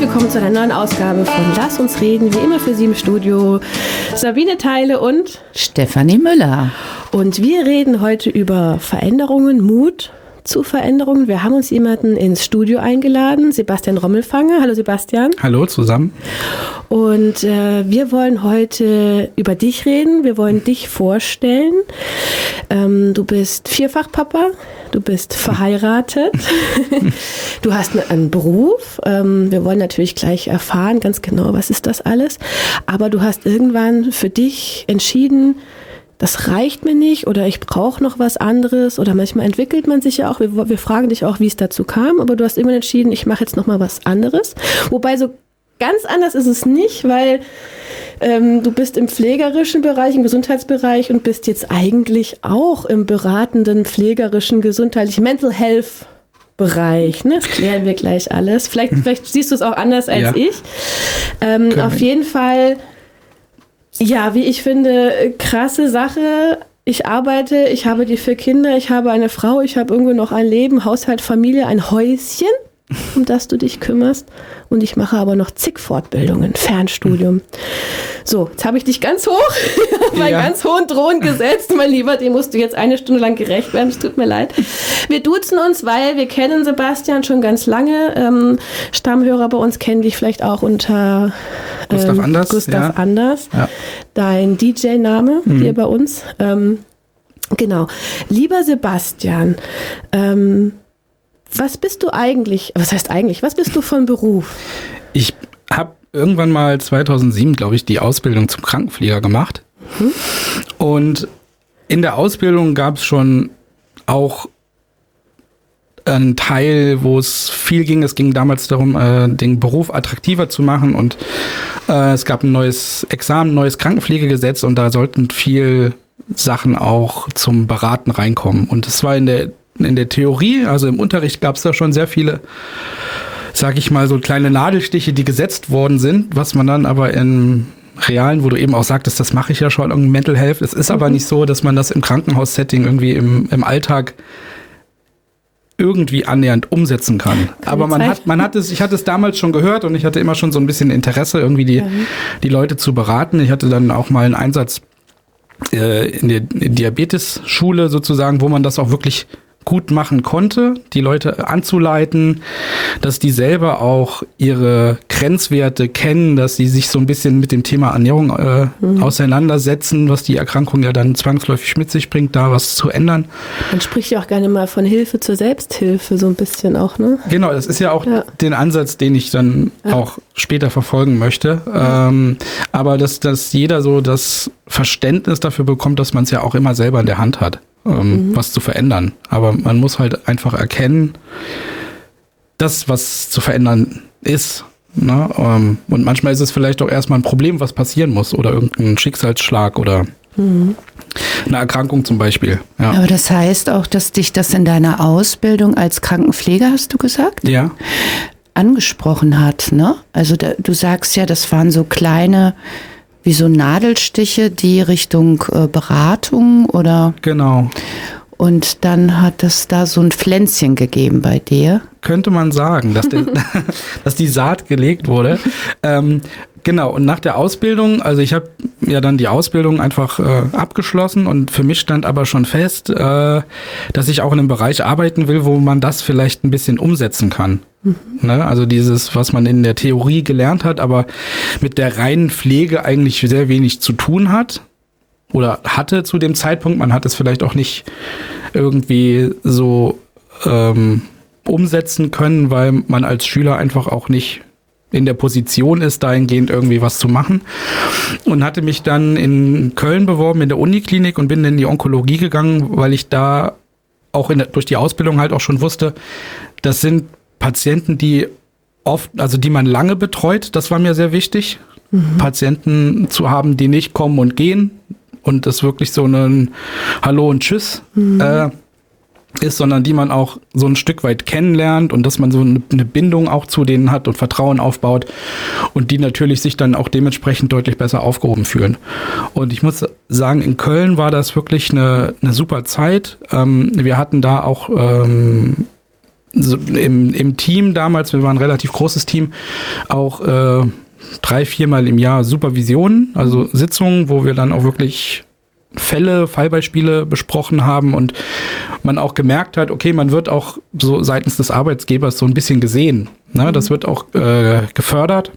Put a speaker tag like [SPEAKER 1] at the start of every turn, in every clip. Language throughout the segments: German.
[SPEAKER 1] willkommen zu einer neuen Ausgabe von Lass uns reden, wie immer für Sie im Studio Sabine Theile und
[SPEAKER 2] Stefanie Müller.
[SPEAKER 1] Und wir reden heute über Veränderungen, Mut zu Veränderungen. Wir haben uns jemanden ins Studio eingeladen, Sebastian Rommelfanger. Hallo Sebastian.
[SPEAKER 3] Hallo zusammen.
[SPEAKER 1] Und wir wollen heute über dich reden, wir wollen dich vorstellen. Du bist Vierfachpapa, du bist verheiratet, du hast einen Beruf. Wir wollen natürlich gleich erfahren, ganz genau, was ist das alles. Aber du hast irgendwann für dich entschieden, das reicht mir nicht oder ich brauche noch was anderes oder manchmal entwickelt man sich ja auch. Wir fragen dich auch, wie es dazu kam, aber du hast immer entschieden, ich mache jetzt noch mal was anderes. Wobei so ganz anders ist es nicht, weil du bist im pflegerischen Bereich, im Gesundheitsbereich und bist jetzt eigentlich auch im beratenden, pflegerischen, gesundheitlichen Mental Health Bereich. Ne? Das klären wir gleich alles. Vielleicht siehst du es auch anders als ich. Auf jeden Fall, ja, wie ich finde, krasse Sache. Ich arbeite, ich habe die 4 Kinder, ich habe eine Frau, ich habe irgendwo noch ein Leben, Haushalt, Familie, ein Häuschen, um das du dich kümmerst. Und ich mache aber noch zig Fortbildungen, Fernstudium. So, jetzt habe ich dich ganz hoch, auf einen ganz hohen Thron gesetzt. Mein Lieber, dem musst du jetzt 1 Stunde lang gerecht werden. Es tut mir leid. Wir duzen uns, weil wir kennen Sebastian schon ganz lange. Stammhörer bei uns kennen dich vielleicht auch unter
[SPEAKER 3] Gustav Anders.
[SPEAKER 1] Gustav Anders. Ja. Dein DJ-Name hier bei uns. Genau. Lieber Sebastian, was bist du eigentlich, was heißt eigentlich, was bist du von Beruf?
[SPEAKER 3] Ich habe irgendwann mal 2007, glaube ich, die Ausbildung zum Krankenpfleger gemacht. Und in der Ausbildung gab es schon auch einen Teil, wo es viel ging. Es ging damals darum, den Beruf attraktiver zu machen und es gab ein neues Examen, ein neues Krankenpflegegesetz und da sollten viel Sachen auch zum Beraten reinkommen. Und es war in der Theorie, also im Unterricht gab es da schon sehr viele, sag ich mal, so kleine Nadelstiche, die gesetzt worden sind, was man dann aber im Realen, wo du eben auch sagtest, das mache ich ja schon, irgendwie Mental Health. Es ist aber nicht so, dass man das im Krankenhaussetting irgendwie im Alltag irgendwie annähernd umsetzen kann. Aber ich hatte es damals schon gehört und ich hatte immer schon so ein bisschen Interesse, irgendwie die Leute zu beraten. Ich hatte dann auch mal einen Einsatz in der Diabetes-Schule sozusagen, wo man das auch wirklich gut machen konnte, die Leute anzuleiten, dass die selber auch ihre Grenzwerte kennen, dass sie sich so ein bisschen mit dem Thema Ernährung auseinandersetzen, was die Erkrankung ja dann zwangsläufig mit sich bringt, da was zu ändern.
[SPEAKER 1] Man spricht ja auch gerne mal von Hilfe zur Selbsthilfe, so ein bisschen auch, ne?
[SPEAKER 3] Genau, das ist ja auch den Ansatz, den ich dann auch später verfolgen möchte. Aber dass jeder so das Verständnis dafür bekommt, dass man es ja auch immer selber in der Hand hat. Was zu verändern. Aber man muss halt einfach erkennen, dass was zu verändern ist. Ne? Und manchmal ist es vielleicht auch erstmal ein Problem, was passieren muss oder irgendein Schicksalsschlag oder eine Erkrankung zum Beispiel. Ja.
[SPEAKER 2] Aber das heißt auch, dass dich das in deiner Ausbildung als Krankenpfleger, hast du gesagt?
[SPEAKER 3] Ja.
[SPEAKER 2] Angesprochen hat, ne? Also du sagst ja, das waren so kleine wie so Nadelstiche, die Richtung Beratung oder? Genau. Und dann hat es da so ein Pflänzchen gegeben bei dir?
[SPEAKER 3] Könnte man sagen, dass die Saat gelegt wurde. Genau, und nach der Ausbildung, also ich habe ja dann die Ausbildung einfach abgeschlossen und für mich stand aber schon fest, dass ich auch in einem Bereich arbeiten will, wo man das vielleicht ein bisschen umsetzen kann. Ne? Also dieses, was man in der Theorie gelernt hat, aber mit der reinen Pflege eigentlich sehr wenig zu tun hat oder hatte zu dem Zeitpunkt. Man hat es vielleicht auch nicht irgendwie so umsetzen können, weil man als Schüler einfach auch nicht in der Position ist, dahingehend irgendwie was zu machen. Und hatte mich dann in Köln beworben, in der Uniklinik und bin in die Onkologie gegangen, weil ich da auch durch die Ausbildung halt auch schon wusste, das sind Patienten, die oft, also die man lange betreut, das war mir sehr wichtig, Patienten zu haben, die nicht kommen und gehen und das wirklich so ein Hallo und Tschüss ist, sondern die man auch so ein Stück weit kennenlernt und dass man so eine Bindung auch zu denen hat und Vertrauen aufbaut und die natürlich sich dann auch dementsprechend deutlich besser aufgehoben fühlen. Und ich muss sagen, in Köln war das wirklich eine super Zeit. Wir hatten da auch so im Team damals, wir waren ein relativ großes Team, auch 3-4 Mal im Jahr Supervisionen, also Sitzungen, wo wir dann auch wirklich Fallbeispiele besprochen haben und man auch gemerkt hat, okay, man wird auch so seitens des Arbeitgebers so ein bisschen gesehen. Ne? Das wird auch gefördert.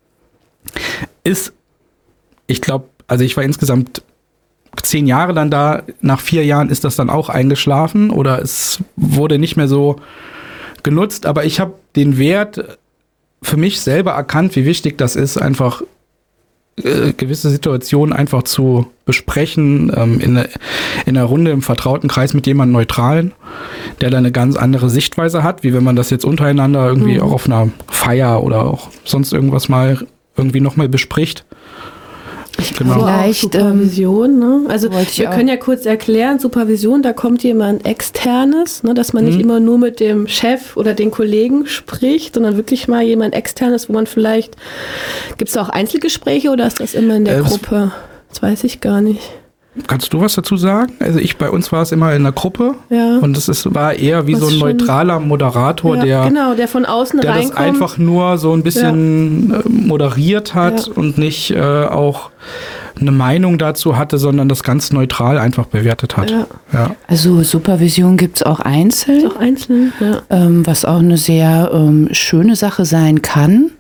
[SPEAKER 3] Ich glaube, also ich war insgesamt 10 Jahre dann da, nach 4 Jahren ist das dann auch eingeschlafen oder es wurde nicht mehr so genutzt, aber ich habe den Wert für mich selber erkannt, wie wichtig das ist, einfach gewisse Situationen einfach zu besprechen, in einer Runde im vertrauten Kreis mit jemandem Neutralen, der da eine ganz andere Sichtweise hat, wie wenn man das jetzt untereinander irgendwie auch auf einer Feier oder auch sonst irgendwas mal irgendwie nochmal bespricht.
[SPEAKER 1] Genau. Vielleicht Supervision, ne? Also wir können ja kurz erklären, Supervision, da kommt jemand Externes, ne, dass man nicht immer nur mit dem Chef oder den Kollegen spricht, sondern wirklich mal jemand Externes, wo man vielleicht, gibt es auch Einzelgespräche oder ist das immer in der Gruppe? Das weiß ich gar nicht.
[SPEAKER 3] Kannst du was dazu sagen? Also bei uns war es immer in der Gruppe und war eher wie so ein neutraler Moderator,
[SPEAKER 1] der von außen
[SPEAKER 3] der
[SPEAKER 1] reinkommt.
[SPEAKER 3] Das einfach nur so ein bisschen moderiert hat und nicht auch eine Meinung dazu hatte, sondern das ganz neutral einfach bewertet hat. Ja.
[SPEAKER 2] Also Supervision gibt es auch einzeln.
[SPEAKER 1] Auch einzeln,
[SPEAKER 2] was auch eine sehr schöne Sache sein kann.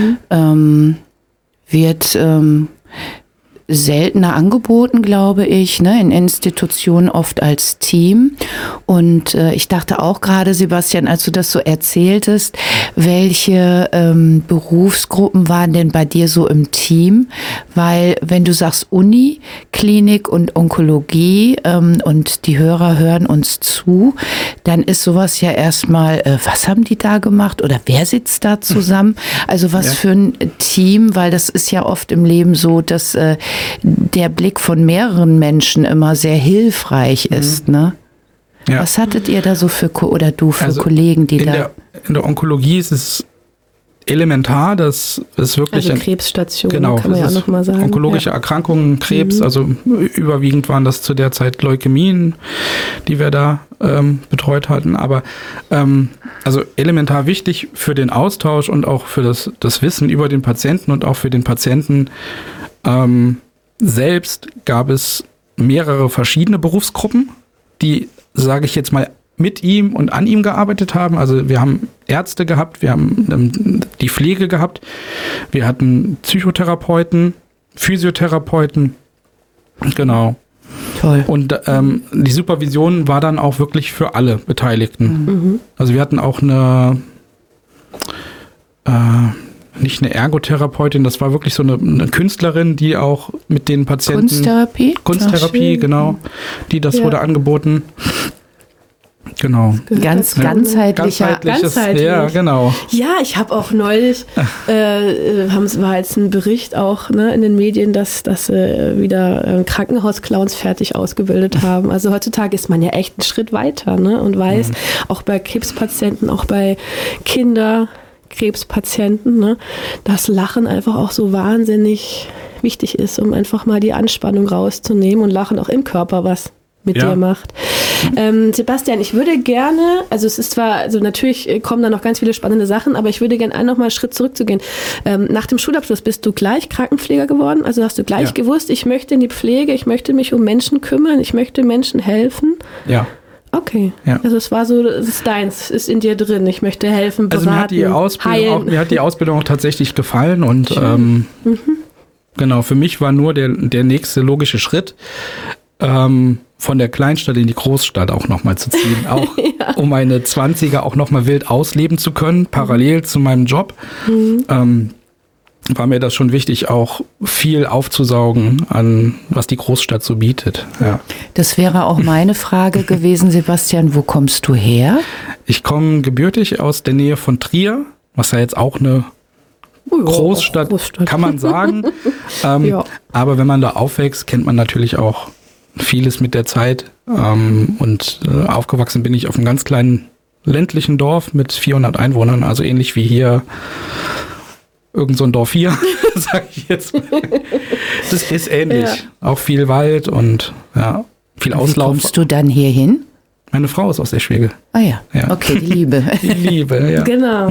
[SPEAKER 2] Wird seltener angeboten, glaube ich, ne, in Institutionen oft als Team. Und ich dachte auch gerade, Sebastian, als du das so erzähltest, welche Berufsgruppen waren denn bei dir so im Team? Weil wenn du sagst Uni, Klinik und Onkologie und die Hörer hören uns zu, dann ist sowas ja erstmal, was haben die da gemacht oder wer sitzt da zusammen? Also was für ein Team, weil das ist ja oft im Leben so, dass der Blick von mehreren Menschen immer sehr hilfreich ist, ne? Ja. Was hattet ihr da so für Kollegen, die da...
[SPEAKER 3] In der Onkologie ist es elementar, dass es wirklich...
[SPEAKER 1] Also Krebsstation, kann man ja auch nochmal sagen.
[SPEAKER 3] Onkologische Erkrankungen, Krebs, also überwiegend waren das zu der Zeit Leukämien, die wir da betreut hatten. Aber also elementar wichtig für den Austausch und auch für das Wissen über den Patienten und auch für den Patienten selbst gab es mehrere verschiedene Berufsgruppen, die, sage ich jetzt mal, mit ihm und an ihm gearbeitet haben. Also wir haben Ärzte gehabt, wir haben die Pflege gehabt, wir hatten Psychotherapeuten, Physiotherapeuten, genau.
[SPEAKER 2] Toll.
[SPEAKER 3] Und die Supervision war dann auch wirklich für alle Beteiligten. Also wir hatten auch nicht eine Ergotherapeutin, das war wirklich so eine Künstlerin, die auch mit den Patienten... Kunsttherapie, genau. Die wurde angeboten. Genau.
[SPEAKER 2] Ganz ganzheitlich.
[SPEAKER 3] Ja, genau.
[SPEAKER 1] Ja, ich habe auch neulich, war jetzt ein Bericht auch in den Medien, dass wieder Krankenhausclowns fertig ausgebildet haben. Also heutzutage ist man ja echt einen Schritt weiter, ne? Und weiß, auch bei Krebspatienten, auch bei Kinderkrebspatienten, ne, dass Lachen einfach auch so wahnsinnig wichtig ist, um einfach mal die Anspannung rauszunehmen und Lachen auch im Körper was mit dir macht. Sebastian, ich würde gerne, also es ist zwar, also natürlich kommen da noch ganz viele spannende Sachen, aber ich würde gerne noch mal einen Schritt zurückzugehen. Nach dem Schulabschluss bist du gleich Krankenpfleger geworden? Also hast du gleich gewusst, ich möchte in die Pflege, ich möchte mich um Menschen kümmern, ich möchte Menschen helfen?
[SPEAKER 3] Ja.
[SPEAKER 1] Okay, also es war so, es ist deins, ist in dir drin, ich möchte helfen, beraten,
[SPEAKER 3] also mir hat die Ausbildung auch tatsächlich gefallen und genau, für mich war nur der nächste logische Schritt, von der Kleinstadt in die Großstadt auch nochmal zu ziehen, auch um meine 20er auch nochmal wild ausleben zu können, parallel zu meinem Job. War mir das schon wichtig, auch viel aufzusaugen an, was die Großstadt so bietet. Ja.
[SPEAKER 2] Das wäre auch meine Frage gewesen, Sebastian, wo kommst du her?
[SPEAKER 3] Ich komme gebürtig aus der Nähe von Trier, was ja jetzt auch eine Großstadt, kann man sagen. Aber wenn man da aufwächst, kennt man natürlich auch vieles mit der Zeit. Und aufgewachsen bin ich auf einem ganz kleinen ländlichen Dorf mit 400 Einwohnern, also ähnlich wie hier irgend so ein Dorf hier, sage ich jetzt. Das ist ähnlich. Ja. Auch viel Wald und viel Auslauf.
[SPEAKER 2] Wie kommst du dann hier hin?
[SPEAKER 3] Meine Frau ist aus Eschwege.
[SPEAKER 2] Ah ja, okay, die Liebe.
[SPEAKER 3] Die Liebe, ja.
[SPEAKER 1] Genau.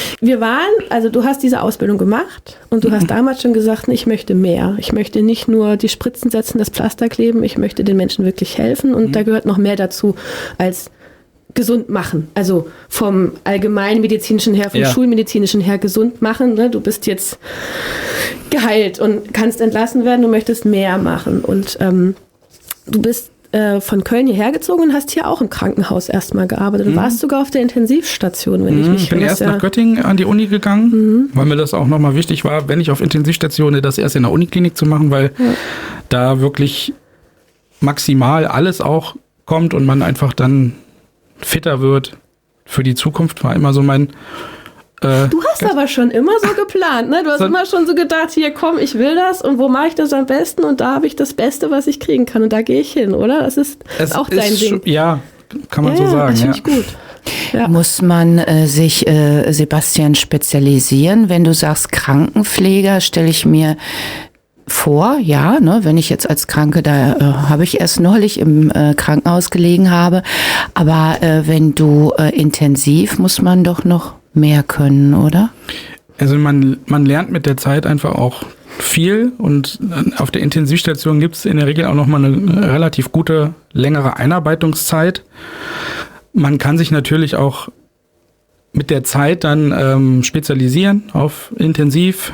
[SPEAKER 1] Du hast diese Ausbildung gemacht und du hast damals schon gesagt, ich möchte mehr. Ich möchte nicht nur die Spritzen setzen, das Pflaster kleben, ich möchte den Menschen wirklich helfen und da gehört noch mehr dazu als gesund machen. Also vom allgemeinmedizinischen her, vom schulmedizinischen her gesund machen. Ne? Du bist jetzt geheilt und kannst entlassen werden, du möchtest mehr machen. Und du bist von Köln hierher gezogen und hast hier auch im Krankenhaus erstmal gearbeitet. Du warst sogar auf der Intensivstation, wenn ich mich
[SPEAKER 3] Ich bin erst nach Göttingen an die Uni gegangen, weil mir das auch nochmal wichtig war, wenn ich auf Intensivstation das erst in der Uniklinik zu machen, weil da wirklich maximal alles auch kommt und man einfach dann fitter wird für die Zukunft, war immer so mein...
[SPEAKER 1] Du hast aber schon immer so geplant, ne? Du hast immer schon so gedacht, hier komm, ich will das und wo mache ich das am besten und da habe ich das Beste, was ich kriegen kann und da gehe ich hin, oder? Das ist auch dein Ding.
[SPEAKER 3] Ja, kann man so sagen.
[SPEAKER 1] Das finde ich gut. Ja.
[SPEAKER 2] Muss man sich, Sebastian, spezialisieren? Wenn du sagst Krankenpfleger, stelle ich mir vor, ja, ne, wenn ich jetzt als Kranke, da habe ich erst neulich im Krankenhaus gelegen habe, aber wenn du intensiv, muss man doch noch mehr können, oder?
[SPEAKER 3] Also man lernt mit der Zeit einfach auch viel und auf der Intensivstation gibt es in der Regel auch nochmal eine relativ gute, längere Einarbeitungszeit. Man kann sich natürlich auch mit der Zeit dann spezialisieren auf Intensiv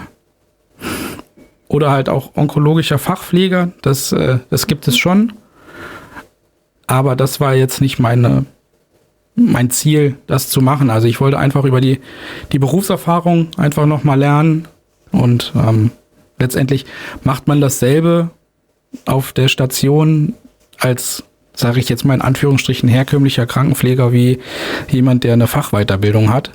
[SPEAKER 3] oder halt auch onkologischer Fachpfleger. Das gibt es schon. Aber das war jetzt nicht mein Ziel, das zu machen. Also ich wollte einfach über die Berufserfahrung einfach nochmal lernen und letztendlich macht man dasselbe auf der Station als, sage ich jetzt mal in Anführungsstrichen, herkömmlicher Krankenpfleger wie jemand, der eine Fachweiterbildung hat.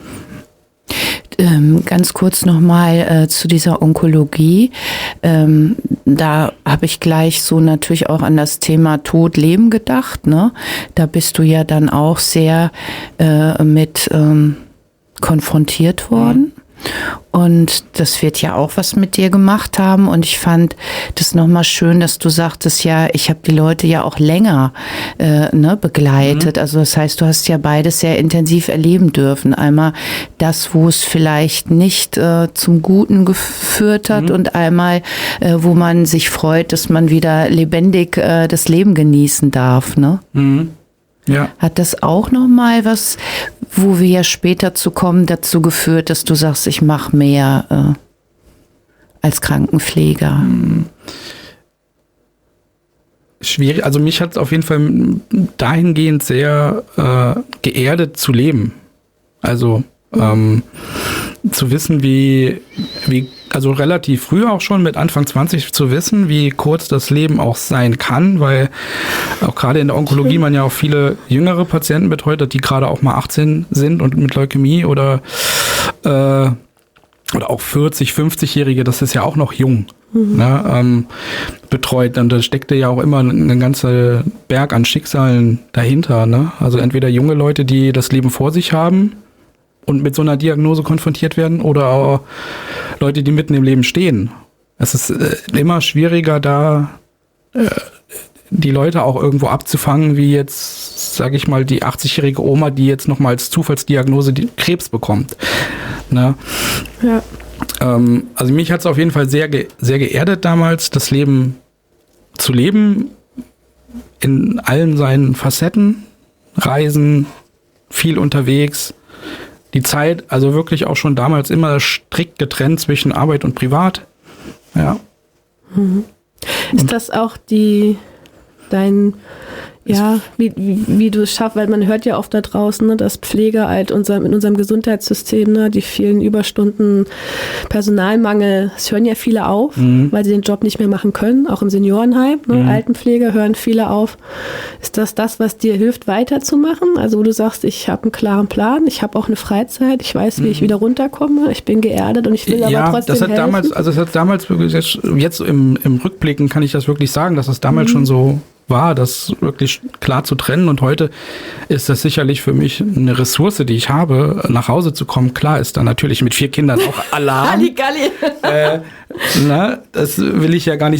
[SPEAKER 2] Ganz kurz nochmal zu dieser Onkologie. Da habe ich gleich so natürlich auch an das Thema Tod, Leben gedacht. Ne? Da bist du ja dann auch sehr mit konfrontiert worden. Und das wird ja auch was mit dir gemacht haben. Und ich fand das nochmal schön, dass du sagtest, ja, ich habe die Leute ja auch länger begleitet. Also das heißt, du hast ja beides sehr intensiv erleben dürfen. Einmal das, wo es vielleicht nicht zum Guten geführt hat und einmal, wo man sich freut, dass man wieder lebendig das Leben genießen darf. Ne?
[SPEAKER 3] Ja.
[SPEAKER 2] Hat das auch nochmal was, wo wir ja später zu kommen, dazu geführt, dass du sagst, ich mache mehr als Krankenpfleger?
[SPEAKER 3] Schwierig, also mich hat es auf jeden Fall dahingehend sehr geerdet zu leben. Also zu wissen, wie also relativ früh auch schon mit Anfang 20 zu wissen, wie kurz das Leben auch sein kann, weil auch gerade in der Onkologie man ja auch viele jüngere Patienten betreut hat, die gerade auch mal 18 sind und mit Leukämie oder auch 40, 50-Jährige, das ist ja auch noch jung, ne, betreut. Und da steckte ja auch immer ein ganzer Berg an Schicksalen dahinter. Ne? Also entweder junge Leute, die das Leben vor sich haben und mit so einer Diagnose konfrontiert werden oder auch Leute, die mitten im Leben stehen. Es ist immer schwieriger, da die Leute auch irgendwo abzufangen, wie jetzt, sage ich mal, die 80-jährige Oma, die jetzt nochmal als Zufallsdiagnose Krebs bekommt. Ne?
[SPEAKER 1] Ja.
[SPEAKER 3] Also mich hat es auf jeden Fall sehr geerdet damals, das Leben zu leben, in allen seinen Facetten, Reisen, viel unterwegs, die Zeit, also wirklich auch schon damals immer strikt getrennt zwischen Arbeit und Privat. Ja.
[SPEAKER 1] Ist das auch wie du es schaffst, weil man hört ja oft da draußen, ne, dass Pfleger halt in unserem Gesundheitssystem, ne, die vielen Überstunden, Personalmangel, es hören ja viele auf, weil sie den Job nicht mehr machen können, auch im Seniorenheim, ne, Altenpflege hören viele auf. Ist das, was dir hilft, weiterzumachen? Also wo du sagst, ich habe einen klaren Plan, ich habe auch eine Freizeit, ich weiß, wie ich wieder runterkomme, ich bin geerdet und ich will aber trotzdem helfen.
[SPEAKER 3] Das hat damals wirklich, jetzt im Rückblicken kann ich das wirklich sagen, dass es damals schon so war, das wirklich klar zu trennen. Und heute ist das sicherlich für mich eine Ressource, die ich habe, nach Hause zu kommen. Klar ist da natürlich mit 4 Kindern auch Alarm.
[SPEAKER 1] Halligalli.
[SPEAKER 3] Das will ich ja gar nicht